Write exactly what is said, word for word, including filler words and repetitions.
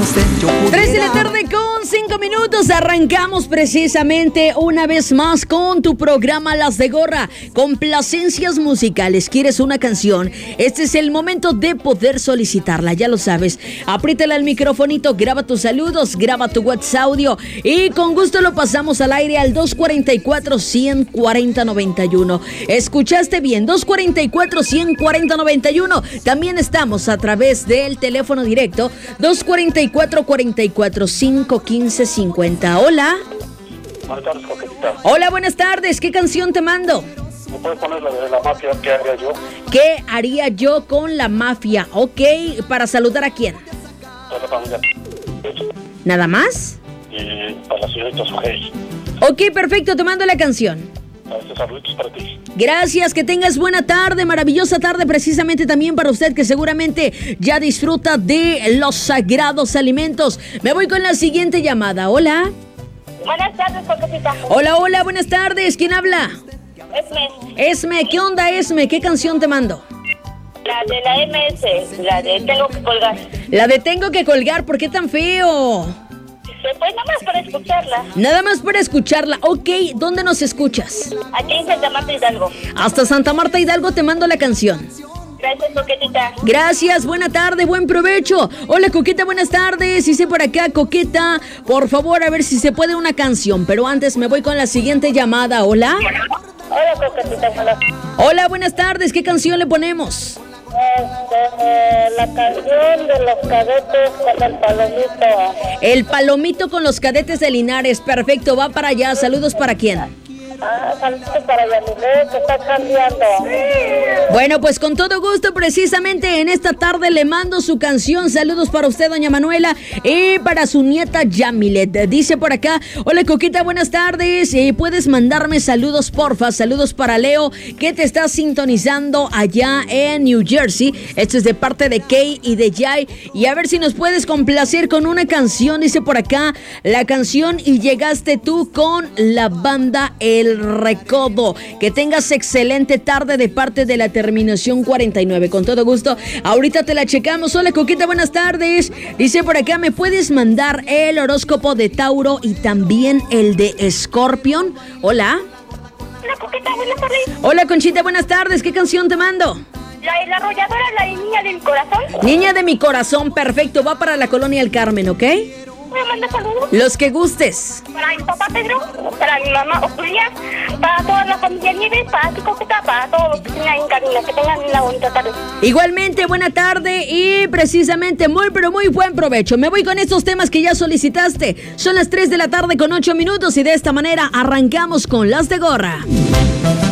usted yo pudiera. tres de la tarde con cinco minutos. Arrancamos precisamente una vez más con tu programa Las de Gorra. Complacencias musicales. ¿Quieres una canción? Este es el momento de poder solicitarla, ya lo sabes. Apriétale al microfonito, graba tus saludos, graba tu WhatsApp audio y con gusto lo pasamos al aire al dos cuatro cuatro, uno cero cuatro cero nueve uno. ¿Escuchaste bien? dos cuatro cuatro, uno cero cuatro cero nueve uno. También estamos a través del teléfono directo dos cuatro cuatro, cuatro cuatro cinco, uno cinco cinco cero. Hola. Buenas tardes, Coquetita. Hola, buenas tardes. ¿Qué canción te mando? ¿Me puedes poner la de la mafia? ¿Qué haría yo? ¿Qué haría yo con la mafia? Ok, ¿para saludar a quién? Para la familia. ¿Nada más? Y para la señorita Sujei. Ok, perfecto, te mando la canción. Este saluditos para ti. Gracias, que tengas buena tarde, maravillosa tarde precisamente también para usted que seguramente ya disfruta de los sagrados alimentos. Me voy con la siguiente llamada. Hola. Buenas tardes, Coquetita. Hola, hola, buenas tardes. ¿Quién habla? Esme. Esme, ¿qué onda Esme? ¿Qué canción te mando? La de la M S, la de Tengo que colgar. La de Tengo que colgar, ¿por qué tan feo? Pues nada más para escucharla. Nada más para escucharla. Ok, ¿dónde nos escuchas? Aquí en Santa Marta Hidalgo. Hasta Santa Marta Hidalgo te mando la canción. Gracias, Coquetita. Gracias, buena tarde, buen provecho. Hola, Coqueta, buenas tardes. Hice por acá, Coqueta, por favor, a ver si se puede una canción. Pero antes me voy con la siguiente llamada. Hola. Hola, Coquetita. Hola. Hola, buenas tardes. ¿Qué canción le ponemos? Este, la canción de los cadetes con el palomito. El palomito con los cadetes de Linares. Perfecto, va para allá. Saludos para quién. Ah, saludos para Yamile, que está cambiando. Bueno, pues con todo gusto, precisamente en esta tarde le mando su canción. Saludos para usted, doña Manuela, y para su nieta Yamilet. Dice por acá, hola Coquita, buenas tardes. Eh, Puedes mandarme saludos, porfa. Saludos para Leo, que te está sintonizando allá en New Jersey. Esto es de parte de Kay y de Jai. Y a ver si nos puedes complacer con una canción. Dice por acá, la canción Y Llegaste Tú con la banda El Recodo. Que tengas excelente tarde de parte de la terminación cuarenta y nueve. Con todo gusto, ahorita te la checamos. Hola Coquita, buenas tardes. Dice por acá, ¿me puedes mandar el horóscopo de Tauro y también el de Escorpión? Hola. Hola, Coqueta, buenas tardes. Hola Conchita, buenas tardes. ¿Qué canción te mando? La de la arrolladora, la de Niña de mi Corazón. Niña de mi Corazón, perfecto. Va para la colonia El Carmen, ¿ok? ¿Me manda saludos? Los que gustes. Para mi papá Pedro, para mi mamá Julia, para toda la familia Nieves, para ti, Coqueta, para todos los que estén ahí en cabina. Que tengan una bonita tarde. Igualmente, buena tarde y precisamente muy, pero muy buen provecho. Me voy con estos temas que ya solicitaste. Son las tres de la tarde con ocho minutos y de esta manera arrancamos con Las de Gorra.